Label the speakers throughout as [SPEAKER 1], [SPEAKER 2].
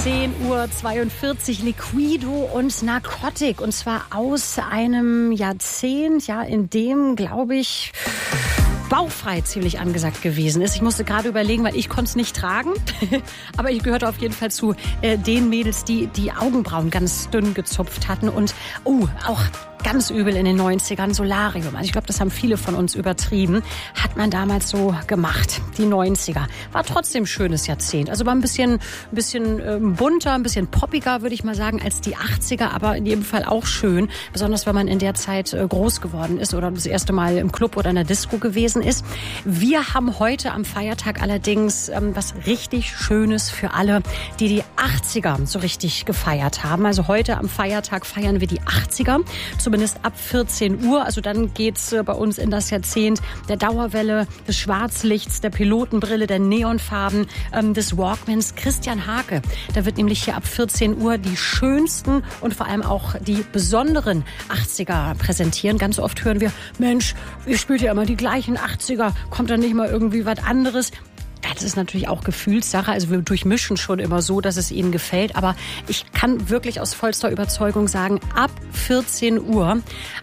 [SPEAKER 1] 10:42 Uhr, Liquido und Narcotic. Und zwar aus einem Jahrzehnt, ja, in dem, glaube ich, bauchfrei ziemlich angesagt gewesen ist. Ich musste gerade überlegen, weil ich konnte es nicht tragen. Aber ich gehörte auf jeden Fall zu den Mädels, die die Augenbrauen ganz dünn gezupft hatten. Und auch ganz übel in den 90ern, Solarium. Also ich glaube, das haben viele von uns übertrieben. Hat man damals so gemacht. Die 90er. War trotzdem ein schönes Jahrzehnt. Also war ein bisschen bunter, ein bisschen poppiger, würde ich mal sagen, als die 80er. Aber in jedem Fall auch schön. Besonders, wenn man in der Zeit groß geworden ist oder das erste Mal im Club oder in der Disco gewesen ist. Wir haben heute am Feiertag allerdings was richtig Schönes für alle, die die 80er so richtig gefeiert haben. Also heute am Feiertag feiern wir die 80er. Zumindest ab 14 Uhr. Also dann geht's bei uns in das Jahrzehnt der Dauerwelle, des Schwarzlichts, der Pilotenbrille, der Neonfarben, des Walkmans. Christian Hake. Da wird nämlich hier ab 14 Uhr die schönsten und vor allem auch die besonderen 80er präsentieren. Ganz oft hören wir, Mensch, ihr spielt ja immer die gleichen 80er. Kommt da nicht mal irgendwie was anderes? Das ist natürlich auch Gefühlssache. Also wir durchmischen schon immer so, dass es Ihnen gefällt. Aber ich kann wirklich aus vollster Überzeugung sagen, ab 14 Uhr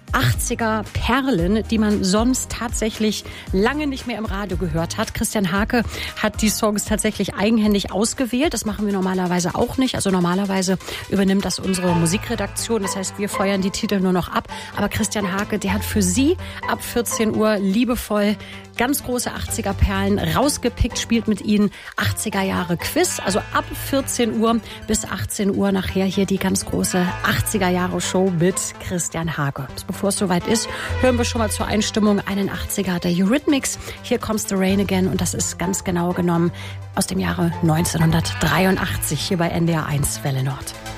[SPEAKER 1] 80er Perlen, die man sonst tatsächlich lange nicht mehr im Radio gehört hat. Christian Hake hat die Songs tatsächlich eigenhändig ausgewählt. Das machen wir normalerweise auch nicht. Also normalerweise übernimmt das unsere Musikredaktion. Das heißt, wir feuern die Titel nur noch ab. Aber Christian Hake, der hat für Sie ab 14 Uhr liebevoll ganz große 80er Perlen rausgepickt, spielt mit Ihnen 80er Jahre Quiz. Also ab 14 Uhr bis 18 Uhr nachher hier die ganz große 80er Jahre Show mit Christian Hake. Bevor es soweit ist, hören wir schon mal zur Einstimmung einen 80er der Eurythmics. Hier Comes the Rain Again und das ist ganz genau genommen aus dem Jahre 1983 hier bei NDR 1 Welle Nord.